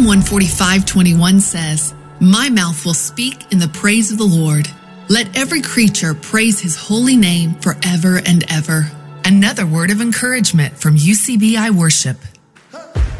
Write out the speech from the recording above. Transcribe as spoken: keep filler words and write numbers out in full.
Psalm one forty-five twenty-one says, "My mouth will speak in the praise of the Lord. Let every creature praise his holy name forever and ever." Another word of encouragement from U C B I Worship.